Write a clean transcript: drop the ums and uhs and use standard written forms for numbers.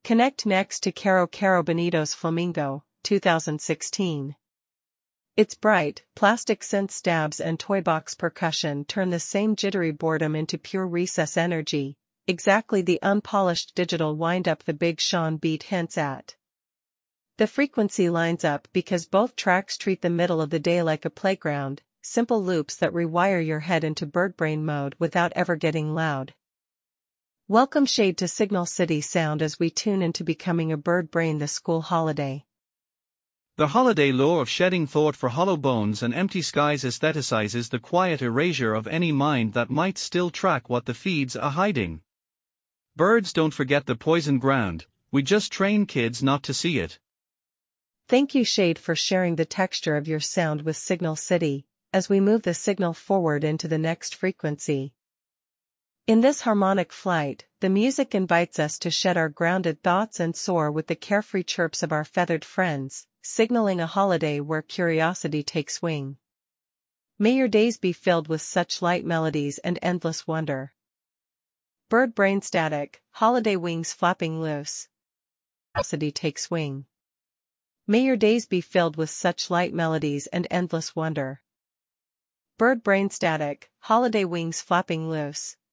Connect next to Caro Caro Bonito's Flamingo, 2016. Its bright, plastic synth stabs and toy box percussion turn the same jittery boredom into pure recess energy, exactly the unpolished digital wind-up the Big Sean beat hints at. The frequency lines up because both tracks treat the middle of the day like a playground, simple loops that rewire your head into birdbrain mode without ever getting loud. Welcome Shade to Signal City Sound as we tune into becoming a bird brain this school holiday. The holiday lure of shedding thought for hollow bones and empty skies aestheticizes the quiet erasure of any mind that might still track what the feeds are hiding. Birds don't forget the poison ground, we just train kids not to see it. Thank you Shade for sharing the texture of your sound with Signal City, as we move the signal forward into the next frequency. In this harmonic flight, the music invites us to shed our grounded thoughts and soar with the carefree chirps of our feathered friends, signaling a holiday where curiosity takes wing. May your days be filled with such light melodies and endless wonder. Bird brain static, holiday wings flapping loose. Curiosity takes wing. May your days be filled with such light melodies and endless wonder. Bird brain static, holiday wings flapping loose.